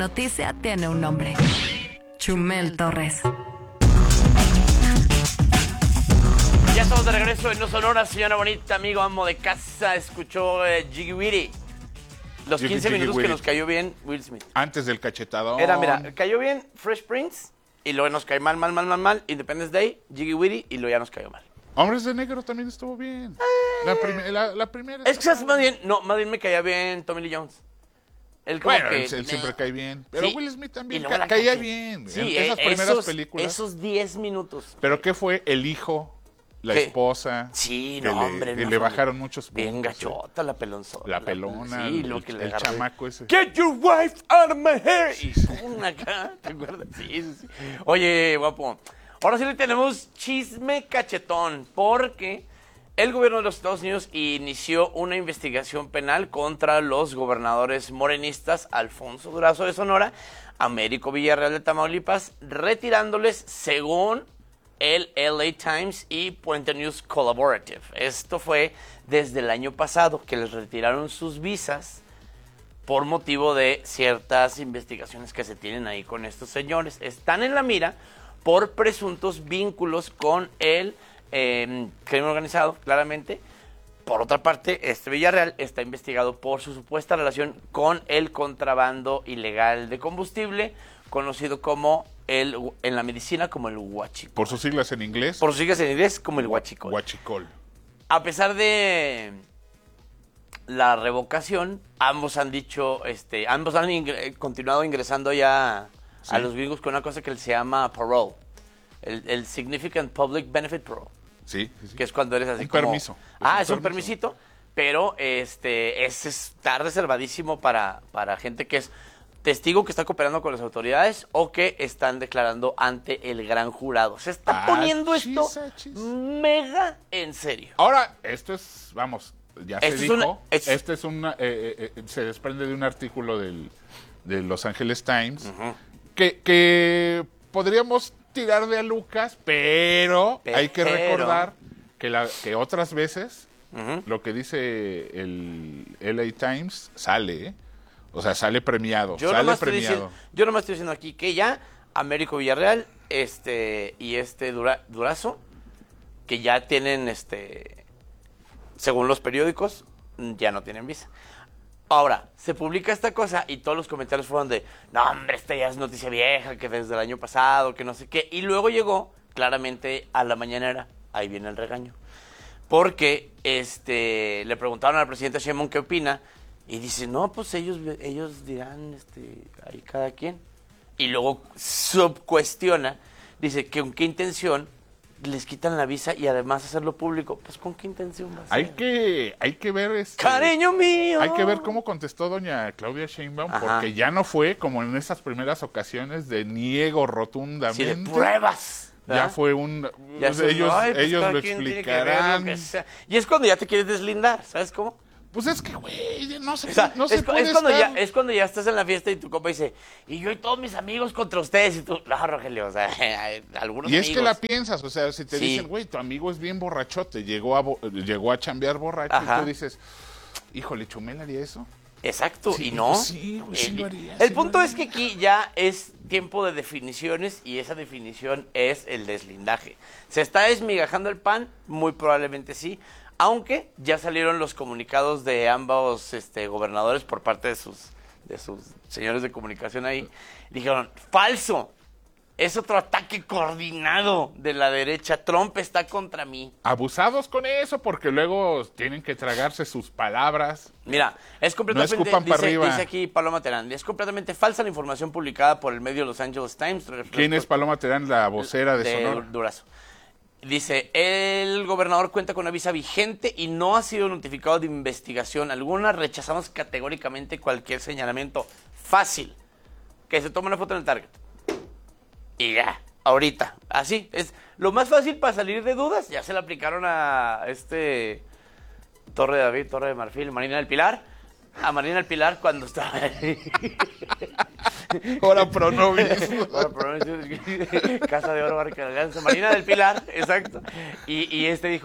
Noticia tiene un nombre. Chumel Torres. Ya estamos de regreso en No Sonora, señora bonita, amigo, amo de casa. Escuchó Jiggy Witty. Los 15 minutos que nos cayó bien Will Smith. Antes del cachetadón. Era, mira, cayó bien Fresh Prince y luego nos cayó mal. Independence Day, Jiggy Witty y luego ya nos cayó mal. Hombres de Negro también estuvo bien. La primera. Es que más bien me caía bien Tommy Lee Jones. Él como bueno, que, él siempre cae bien. Pero sí. Will Smith también Y caía bien. Sí, en esas primeras películas. Esos 10 minutos. ¿Pero qué fue? El hijo, la ¿Qué? esposa. Sí, no, hombre. Que no, le bajaron muchos puntos. bien gachota la pelonzona. La pelona. Sí, lo que le el agarré. chamaco ese. Get your wife out of my hair. Y pum, acá, ¿te acuerdas? Sí. Oye, guapo. Ahora sí le tenemos chisme cachetón, porque el gobierno de los Estados Unidos inició una investigación penal contra los gobernadores morenistas Alfonso Durazo de Sonora, Américo Villarreal de Tamaulipas, retirándoles, según el LA Times y Puente News Collaborative. Esto fue desde el año pasado, que les retiraron sus visas por motivo de ciertas investigaciones que se tienen ahí con estos señores. Están en la mira por presuntos vínculos con el crimen organizado, claramente. Por otra parte, Villarreal está investigado por su supuesta relación con el contrabando ilegal de combustible, conocido como en la medicina como el huachicol. Por sus siglas en inglés. Por sus siglas en inglés como el huachicol. Huachicol. A pesar de la revocación, ambos han dicho, ambos han continuado ingresando ya a los gringos con una cosa que se llama parole, el Significant Public Benefit Parole. Sí. Que es cuando eres así un como... permiso. Es un permisito, pero está reservadísimo para gente que es testigo que está cooperando con las autoridades o que están declarando ante el gran jurado. Se está poniendo esto mega en serio. Ahora, esto es, vamos, ya se Esto dijo, este es una, se desprende de un artículo de Los Angeles Times, que podríamos tirar de a Lucas, pero hay que recordar que otras veces lo que dice el LA Times sale, o sea, sale premiado. Yo nomás estoy diciendo aquí que ya Américo Villarreal y Durazo, que ya tienen, según los periódicos, ya no tienen visa. Ahora, se publica esta cosa y todos los comentarios fueron de, no, hombre, esta ya es noticia vieja, que desde el año pasado, que no sé qué. Y luego llegó, claramente, a la mañanera. Ahí viene el regaño. Porque le preguntaron al presidente Sheinbaum qué opina. Y dice, no, pues ellos dirán, ahí cada quien. Y luego subcuestiona, dice, que con qué intención les quitan la visa y además hacerlo público. Pues, ¿con qué intención va a ser? Hay que ver... ¡Cariño mío! Hay que ver cómo contestó doña Claudia Sheinbaum, porque ya no fue como en esas primeras ocasiones de niego rotundamente. Sí, de pruebas. ¿Verdad? Ya fue ellos lo explicarán. Y es cuando ya te quieres deslindar, ¿sabes cómo? Pues es que, güey, no se puede es cuando ya estás en la fiesta y tu compa dice, y yo y todos mis amigos contra ustedes, y tú, no, Rogelio, o sea, algunos amigos. Y es que la piensas, o sea, si te dicen, güey, tu amigo es bien borrachote, llegó a chambear borracho, y tú dices, híjole, ¿Chumel haría eso? Exacto, sí, y no. Sí, güey, sí lo haría. El punto es que aquí ya es tiempo de definiciones y esa definición es el deslindaje. ¿Se está desmigajando el pan? Muy probablemente sí. Aunque ya salieron los comunicados de ambos gobernadores por parte de sus señores de comunicación ahí. Dijeron, falso, es otro ataque coordinado de la derecha. Trump está contra mí. Abusados con eso porque luego tienen que tragarse sus palabras. Mira, es completamente, no escupan para arriba. Dice aquí Paloma Terán, es completamente falsa la información publicada por el medio Los Angeles Times. ¿Quién es Paloma Terán, la vocera de Sonora? Durazo. Dice, el gobernador cuenta con una visa vigente y no ha sido notificado de investigación alguna. Rechazamos categóricamente cualquier señalamiento. Fácil. Que se tome una foto en el Target. Y ya, ahorita. Así, es lo más fácil para salir de dudas. Ya se le aplicaron a Torre de David, Torre de Marfil, Marina del Pilar. A Marina del Pilar cuando estaba ahí. Ahora Pronovis. Casa de Oro, Barca de Alianza. Marina del Pilar, exacto. Y dijo,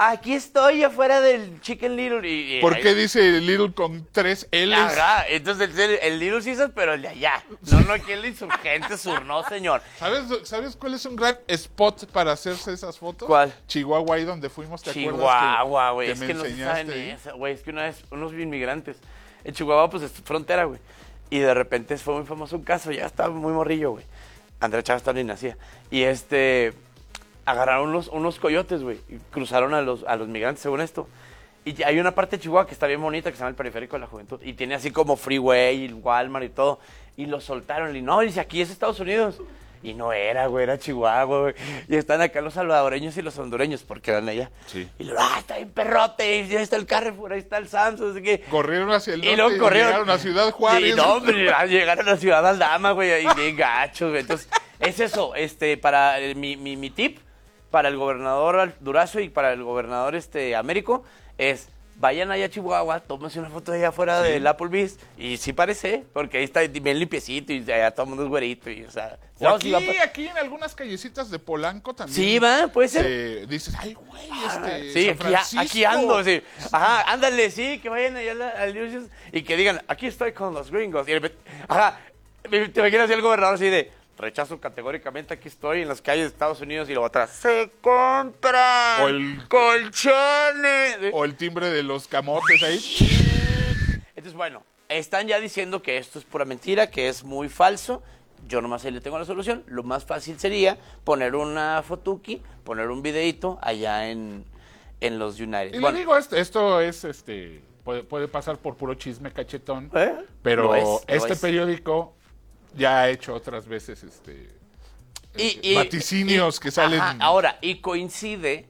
aquí estoy afuera del Chicken Little. ¿Por qué dice Little con 3 L's? Ajá, entonces el Little Caesar, pero el de allá. No, aquí el Insurgente Sur, no, señor. ¿Sabes cuál es un gran spot para hacerse esas fotos? ¿Cuál? Chihuahua, ahí donde fuimos, ¿te acuerdas? Chihuahua, güey. Es me que no se enseñaste saben ahí? esa, güey. Es que una vez unos inmigrantes. En Chihuahua, pues es frontera, güey. Y de repente fue muy famoso un caso, ya estaba muy morrillo, güey. Andrés Chávez también nacía. Y agarraron unos coyotes, güey. Y cruzaron a los migrantes, según esto. Y hay una parte de Chihuahua que está bien bonita, que se llama el Periférico de la Juventud. Y tiene así como freeway, y Walmart y todo. Y los soltaron. Y no, dice, aquí es Estados Unidos. Y no era, güey, era Chihuahua, güey. Y están acá los salvadoreños y los hondureños, porque eran allá. Sí. Y luego, está bien perrote, y ahí está el Carrefour, ahí está el Sam's, así que... Corrieron hacia el norte Y luego corrieron. llegaron a Ciudad Juárez. Sí, no, hombre, llegaron a Ciudad Aldama, güey, ahí bien gachos, güey. Entonces, es eso, para mi tip para el gobernador Durazo y para el gobernador Américo es... Vayan allá a Chihuahua, tómense una foto de allá afuera del Applebee's. Y sí parece, porque ahí está bien limpiecito y allá todo el mundo es güerito. Y, o sea, o aquí en algunas callecitas de Polanco también. Sí, va, puede ser. Dices, ay, güey, sí, San Francisco. aquí ando, sí. Ajá, ándale, sí, que vayan allá al News y que digan, aquí estoy con los gringos. Y de repente, ajá, te imaginas así el gobernador así de... Rechazo categóricamente, aquí estoy en las calles de Estados Unidos y luego atrás. ¡Se compran colchones! O el timbre de los camotes ahí. Entonces, bueno, están ya diciendo que esto es pura mentira, que es muy falso. Yo nomás ahí le tengo la solución. Lo más fácil sería poner una fotuki, poner un videito allá en los United. Y le digo, esto es, puede pasar por puro chisme cachetón, pero Lo es. Periódico... ya ha hecho otras veces vaticinios que salen. Ajá, ahora, y coincide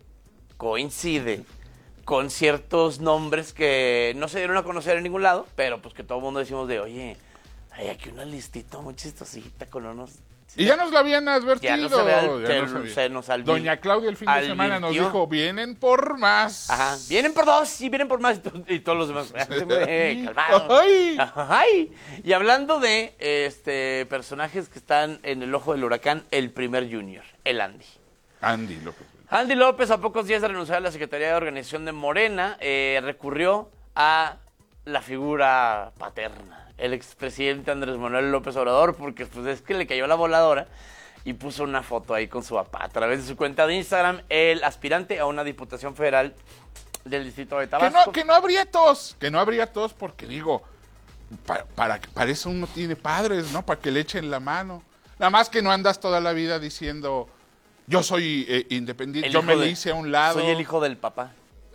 con ciertos nombres que no se dieron a conocer en ningún lado, pero pues que todo el mundo decimos de, oye, hay aquí una listita muy chistosita con unos... Y ya nos lo habían advertido. Ya no se nos olvidó. Doña Claudia el fin de semana nos dijo, vienen por más. Ajá, vienen por 2, sí, vienen por más. Y todos los demás, calmados. Ay. Ay. Y hablando de personajes que están en el ojo del huracán, el primer junior, el Andy. Andy López. Andy López, a pocos días de renunciar a la Secretaría de Organización de Morena, recurrió a la figura paterna, el expresidente Andrés Manuel López Obrador, porque pues es que le cayó la voladora y puso una foto ahí con su papá. A través de su cuenta de Instagram, el aspirante a una diputación federal del distrito de Tabasco. Que no habría tos porque digo, para eso uno tiene padres, ¿no? Para que le echen la mano. Nada más que no andas toda la vida diciendo, yo soy independiente, yo me le hice a un lado. Soy el hijo del papá.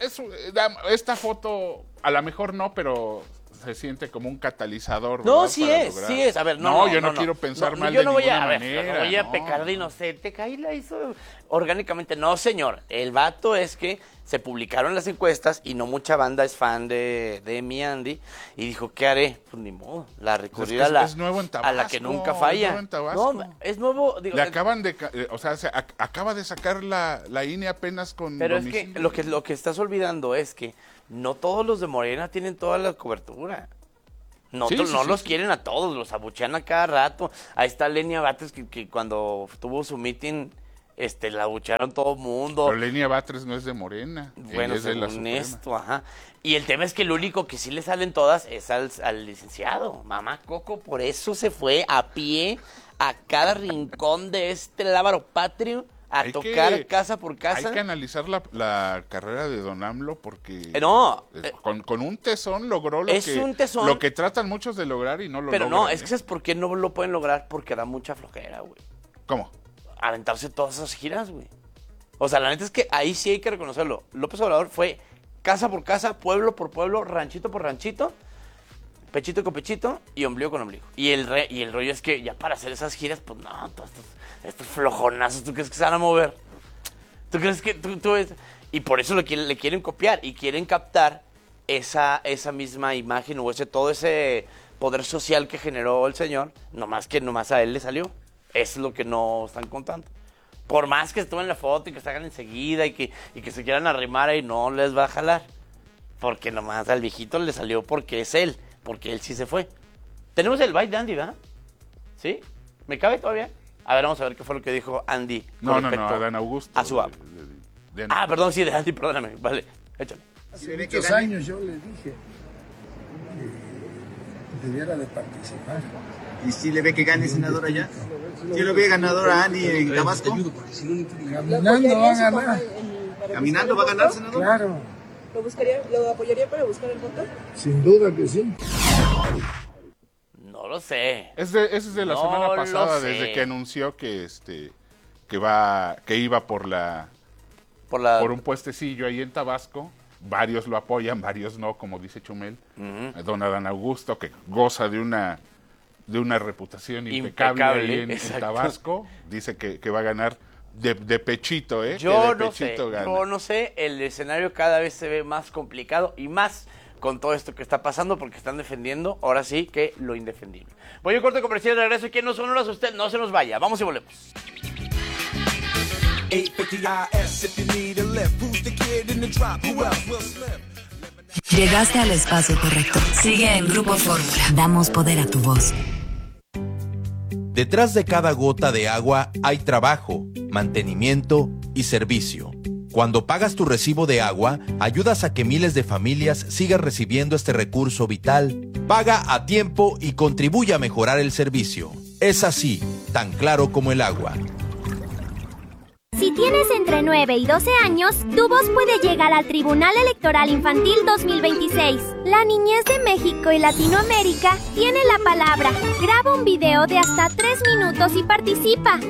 Esta foto, a lo mejor no, pero se siente como un catalizador. No, ¿verdad? sí es. A ver, yo no quiero pensar mal de ninguna manera. No voy a pecar de inocente. Que ahí la hizo orgánicamente. No, señor. El vato es que se publicaron las encuestas y no mucha banda es fan de mi Andy. Y dijo, ¿qué haré? Pues ni modo. La recurrir es nuevo en Tabasco, a la que nunca falla. Es nuevo en Tabasco. No, es nuevo. Digo, le acaban de... acaba de sacar la INE apenas con pero domicilio. Es que lo que estás olvidando es que no todos los de Morena tienen toda la cobertura. No los quieren a todos, los abuchean a cada rato. Ahí está Lenia Batres que cuando tuvo su meeting, la abuchearon todo el mundo. Pero Lenia Batres no es de Morena. Bueno, es de la según Suprema. esto, ajá. Y el tema es que el único que sí le salen todas es al licenciado. Mamá Coco, por eso se fue a pie a cada rincón de lábaro patrio a tocar casa por casa. Hay que analizar la carrera de Don AMLO porque con un tesón logró lo que tratan muchos de lograr y no lo logran. Pero no, es que ¿sabes por qué no lo pueden lograr? Porque da mucha flojera, güey. ¿Cómo? Aventarse todas esas giras, güey. O sea, la neta es que ahí sí hay que reconocerlo. López Obrador fue casa por casa, pueblo por pueblo, ranchito por ranchito, pechito con pechito y ombligo con ombligo. Y el rollo es que ya para hacer esas giras, pues no, todos estos flojonazos, ¿tú crees que se van a mover? ¿Tú crees que tú ves? Y por eso le quieren copiar y quieren captar esa misma imagen o todo ese poder social que generó el señor, nomás a él le salió. Eso es lo que no están contando. Por más que estuvo en la foto y que se hagan enseguida y que se quieran arrimar ahí, no les va a jalar. Porque nomás al viejito le salió porque es él, porque él sí se fue. Tenemos el bite de Andy, ¿verdad? ¿Sí? ¿Me cabe todavía? A ver, vamos a ver qué fue lo que dijo Andy. No, Adán Augusto. A su app. Perdón, sí, de Andy, perdóname. Vale, échale. Hace muchos años yo le dije que debiera de participar. ¿Y si le ve que gane senador allá? ¿Si lo ve ganador a Andy en Tabasco? Caminando va a ganar. ¿Caminando va a ganar, senador? Claro. ¿Lo apoyaría para buscar el voto? Sin duda que sí. No lo sé. Ese es de la No semana lo pasada, sé. desde que anunció que iba por un puestecillo ahí en Tabasco. Varios lo apoyan, varios no, como dice Chumel. Don Adán Augusto, que goza de una reputación impecable ahí en Tabasco, dice que va a ganar de pechito, Yo no sé, el escenario cada vez se ve más complicado y más con todo esto que está pasando porque están defendiendo, ahora sí, que lo indefendible. Voy a un corte comercial de regreso. ¿Quién no son horas? Usted no se nos vaya. Vamos y volvemos. Llegaste al espacio correcto. Sigue en Grupo Fórmula. Damos poder a tu voz. Detrás de cada gota de agua hay trabajo, mantenimiento y servicio. Cuando pagas tu recibo de agua, ayudas a que miles de familias sigan recibiendo este recurso vital. Paga a tiempo y contribuye a mejorar el servicio. Es así, tan claro como el agua. Si tienes entre 9 y 12 años, tu voz puede llegar al Tribunal Electoral Infantil 2026. La niñez de México y Latinoamérica tiene la palabra. Graba un video de hasta 3 minutos y participa.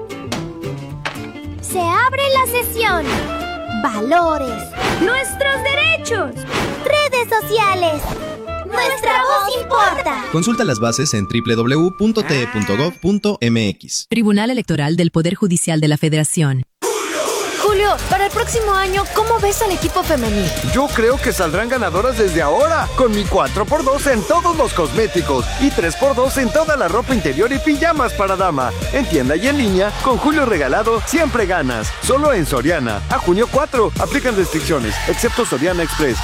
Se abre la sesión. Valores. Nuestros derechos. Redes sociales. Nuestra voz importa. Consulta las bases en www.te.gov.mx. Tribunal Electoral del Poder Judicial de la Federación. Julio, para el próximo año, ¿cómo ves al equipo femenil? Yo creo que saldrán ganadoras desde ahora, con mi 4x2 en todos los cosméticos y 3x2 en toda la ropa interior y pijamas para dama. En tienda y en línea, con Julio Regalado, siempre ganas. Solo en Soriana. A junio 4, aplican restricciones, excepto Soriana Express.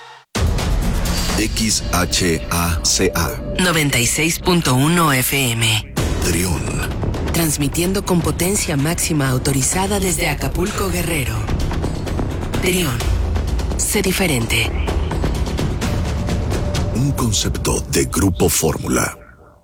XHACA 96.1 FM. Trión. Transmitiendo con potencia máxima autorizada desde Acapulco, Guerrero. Trión. Sé diferente. Un concepto de Grupo Fórmula.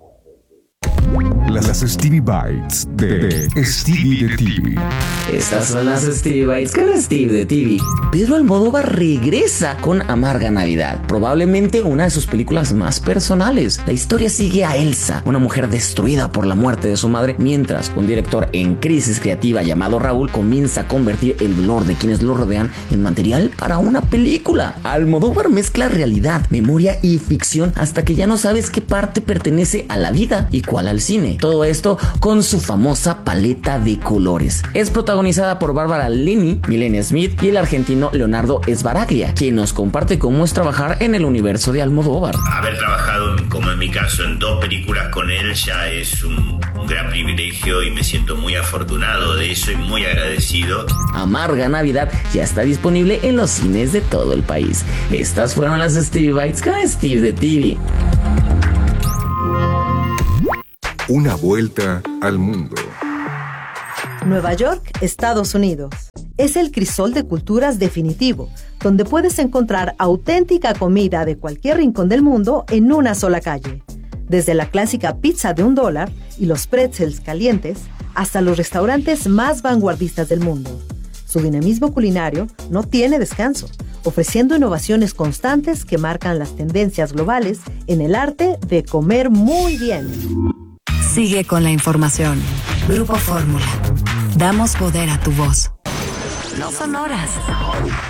Las Stevie Bites de Stevie de TV. Estas son las Stevie Bites con Stevie de TV. Pedro Almodóvar regresa con Amarga Navidad, probablemente una de sus películas más personales. La historia sigue a Elsa, una mujer destruida por la muerte de su madre, mientras un director en crisis creativa llamado Raúl comienza a convertir el dolor de quienes lo rodean en material para una película. Almodóvar mezcla realidad, memoria y ficción hasta que ya no sabes qué parte pertenece a la vida y cuál al cine. Todo esto con su famosa paleta de colores. Es protagonizada por Bárbara Linney, Milena Smith y el argentino Leonardo Sbaraglia, quien nos comparte cómo es trabajar en el universo de Almodóvar. Haber trabajado, como en mi caso, en 2 películas con él ya es un gran privilegio y me siento muy afortunado de eso y muy agradecido. Amarga Navidad ya está disponible en los cines de todo el país. Estas fueron las Stevie Bites con Steve de TV. Una vuelta al mundo. Nueva York, Estados Unidos. Es el crisol de culturas definitivo, donde puedes encontrar auténtica comida de cualquier rincón del mundo en una sola calle. Desde la clásica pizza de $1 y los pretzels calientes, hasta los restaurantes más vanguardistas del mundo. Su dinamismo culinario no tiene descanso, ofreciendo innovaciones constantes que marcan las tendencias globales en el arte de comer muy bien. Sigue con la información. Grupo Fórmula. Damos poder a tu voz. No son horas.